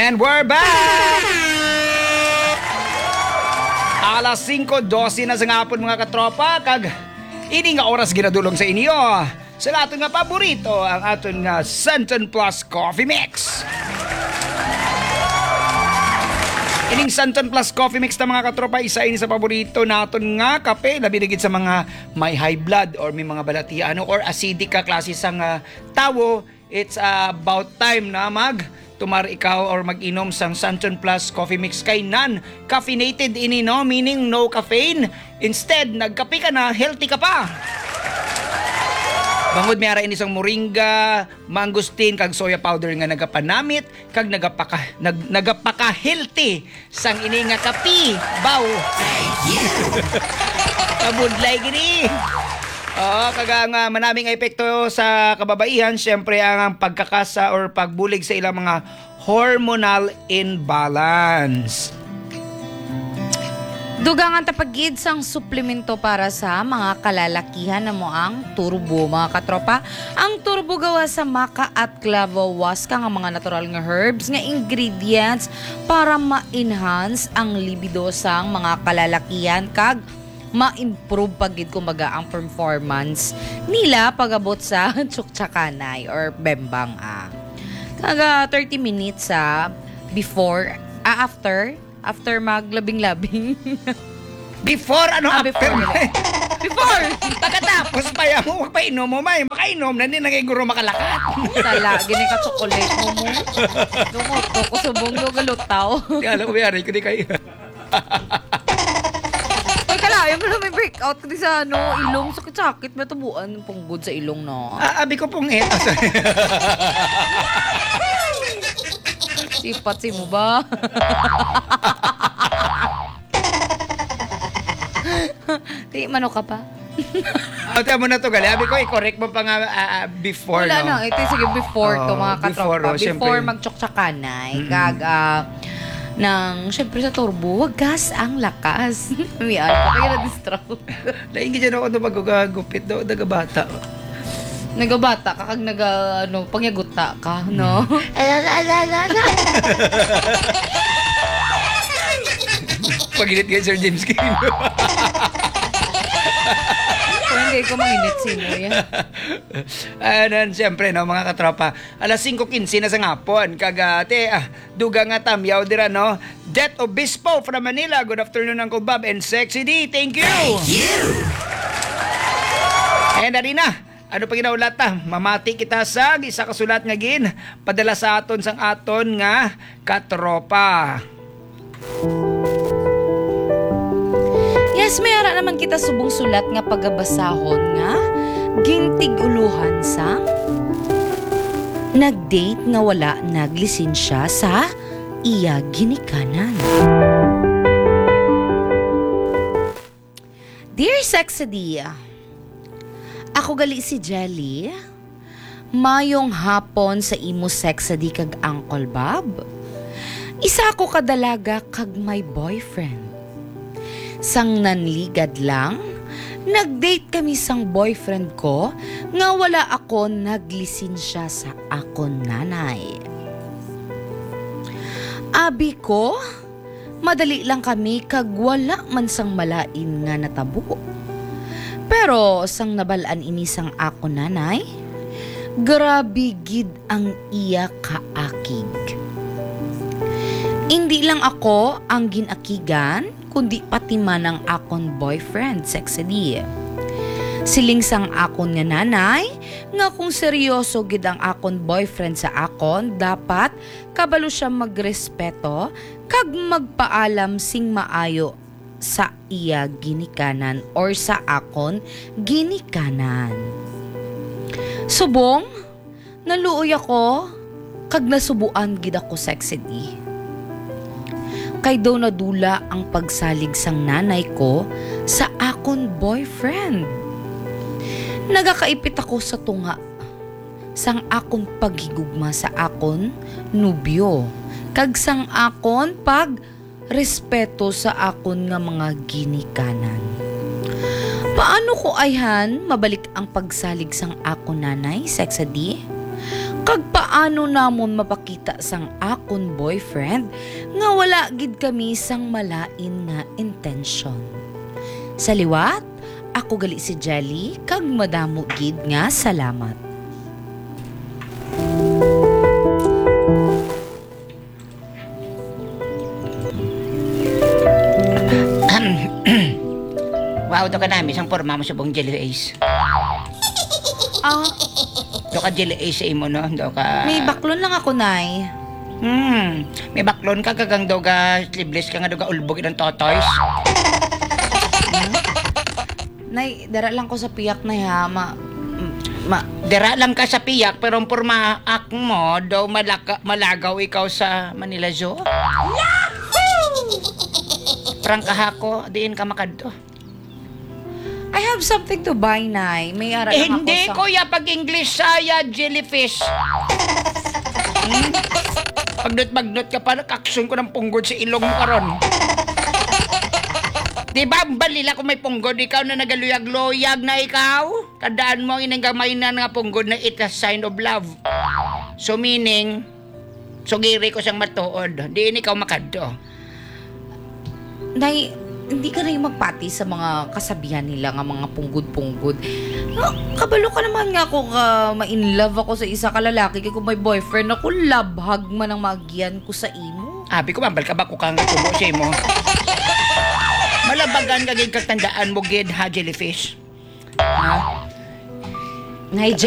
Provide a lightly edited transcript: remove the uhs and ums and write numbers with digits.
And we're back! Alas 5:12 na sa ngapon mga katropa, kag ini nga oras ginadulong sa inyo sa aton nga paborito, ang aton nga Santon Plus Coffee Mix. Ining Santon Plus Coffee Mix na mga katropa, isa ini sa paborito naton nga kape, labi na gid sa mga may high blood or may mga balatian or acidic ka klase sang tawo. It's about time na tumar ikaw or mag-inom sang Santon Plus Coffee Mix kay non-caffeinated ini, no? Meaning no caffeine. Instead, nagkape ka na, healthy ka pa. Bangod may ara ini sang moringa, mangosteen kag soya powder nga nagapanamit kag nagapaka-healthy sang ini nga kape. Baw. Kabudlay gini. Kaga nga manaming epekto sa kababaihan, syempre ang pagkakasa or pagbulig sa ilang mga hormonal imbalance. Dugangan tapagid sang suplemento para sa mga kalalakihan na mo ang turbo, mga katropa. Ang turbo gawa sa maca at clavo huasca nga mga natural nga herbs nga ingredients para ma-enhance ang libido sang mga kalalakihan kag ma-improve pagid kumbaga ang performance nila pagabot sa tsuktsakanay or bembang. Kaga 30 minutes before after maglabing-labing. Before Before. Before! Pagkatapos pa yan mo, magpainom mo, may makainom na din nagiguro makalakat. Tala, gini ka chocolate mo. Dumot ko, kusubong do galutaw. Di alam ko biyari, kundi kayo. Ay, kalayo mo na may breakout kasi sa ilong. Sakit-sakit, may tubuan punggod sa ilong, no? Abi ko pong eto. Sipat mo ba? Di, mano ka pa? Ate mo na to, gali. Abi ko, i-correct mo pa nga before, wala no? na, ito sige before to mga katropa. Before magtsoksakanay. Kag, syempre sa turbo, wagas ang lakas. May pa kaya na-distract. Laing dyan ako na magugagupit do, nagabata. Nagabata ka, kag pangyaguta ka, no? Paginit kay Sir James King. Hindi ko manginit sino yan. Siyempre, no, mga katropa, alas 5:15 na sa ngapon. Kagate, duga nga tamyaw dira, no? Jet Obispo from Manila. Good afternoon, Uncle Bob and Sexy D. Thank you! And Arina, ano pa ginaulat mamati kita sa isa kasulat nga gin padala sa aton sang aton nga katropa. Yes, may ara naman kita subong sulat nga pagabasahon nga gintig uluhan sa nagdate nga wala naglisensya sa iya ginikanan. Dear Sexy D, ako gali si Jelly. Mayong hapon sa imo Sexy kag Uncle Bob. Isa ako kadalaga kag my boyfriend. Sang nanligad lang, nagdate kami sang boyfriend ko nga wala ako naglisensya sa akon nanay. Abi ko, madali lang kami kag wala man sang malain nga natabo. Pero sang nabalaan ini sang ako nanay, grabe gid ang iya kaakig. Hindi lang ako ang ginakigan, kundi pati man ang akon boyfriend, Sexy D. Siling sang akon nga nanay, nga kung seryoso gid ang akon boyfriend sa akon, dapat kabalo siya magrespeto kag magpaalam sing maayo sa iya ginikanan or sa akon ginikanan. Subong, naluoy ako kag nasubuan gid ako, Sexy D. Kay daw nadula ang pagsalig sang nanay ko sa akon boyfriend. Nagakaipit ako sa tunga sang akon paghigugma sa akon nubyo kag sang akon pag respeto sa akon nga mga ginikanan. Paano ko ayhan mabalik ang pagsalig sang akon nanay, Sexy D? Kag paano namon mapakita sang akon boyfriend nga wala gid kami sang malain nga intention. Sa liwat, ako gali si Jelly kag madamo gid nga salamat. Wow, do ka namin isang porma mo sa buong Jelly Ace. Ah, Do ka Jelly Ace sa imo, no? Do ka... may baklon lang ako, Nay. May baklon ka kagang do ka sleeveless ka nga do ka ulbog ng totoys. Nay, dara lang ko sa piyak, Nay, ha. Dira lang ka sa piyak pero ang porma ak mo do malagaw ikaw sa Manila Zoo. Prangkaha ko, diin ka makadto. I have something to buy, Nay. May ara Eh, lang ako hindi, sa... kuya, pag English saya, jellyfish. Pagnot ka pa, kaksun ko ng punggod sa ilong mo karon. Di ba, balila kung may punggod, ikaw na nagaluyag-loyag na ikaw? Tandaan mo ang inanggamay na nga punggod na it's a sign of love. So meaning, sugiri ko siyang matuod. Diin ikaw makadto. Nay, hindi ka na yung magpati sa mga kasabihan nila nga mga punggod-punggod. No, kabalo ka naman nga kung ma-inlove ako sa isa ka lalaki kaya kung may boyfriend ako, labhag man ang magian ko sa imo. Abi ko, mambal ka ba kung kang tubo siya mo? Malabagan ka gid kag tandaan mo gid ha, jellyfish. Ha? Nay,